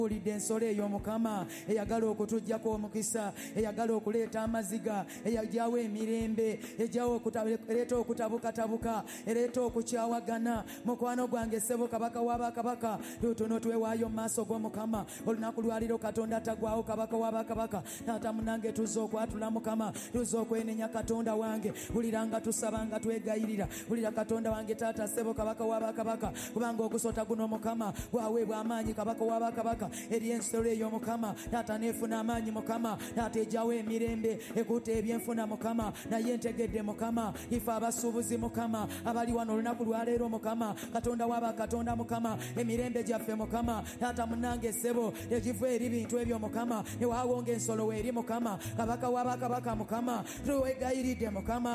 Ulidde ensolo eyo Mukama eyagala okutujjako omukisa, eyagala okuleeta amaziga, eyajjawo emirembe, ejjawo ereeta okutabukatabuka, ereeta okukyawagana. Mukwano gwange ssebo kabaka w'abakabaka, tuno twewaayo mu maaso g'Omukama olunaku lwaliro. Katonda tagwawo, kabaka w'abakabaka. Taata munange tuzza okwatula Mukama, tuzza okwenenya Katonda wange. Wuliranga tusabanga twegayirira, wulira Katonda wange taata ssebo kabaka w'abakabaka, kubanga ogusota guno Mukama gwaweebwa amaanyi kabaka w'abakabaka. Eri ensolo eyo Mukama taata neefuna amaanyi Mukama, taata ejjawo emirembe, ekuuta ebyenfuna Mukama. Naye ntegedde Mukama ife abasuubuzi Mukama abali wano olunaku lwaleero Mukama, Katonda w'abakatonda Mukama, emirembe gyaffe Mukama taata munange ssebo tegiva eri bintu ebyo Mukama, newaawo ng'ensolo weeri Mukama, kabaka w'abakabaka Mukama tuwegayiridde Mukama.